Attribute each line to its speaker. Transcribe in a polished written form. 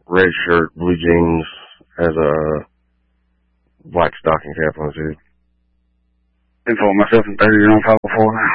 Speaker 1: red shirt, blue jeans, has a black stocking cap on his head.
Speaker 2: Info myself in 30 on 504.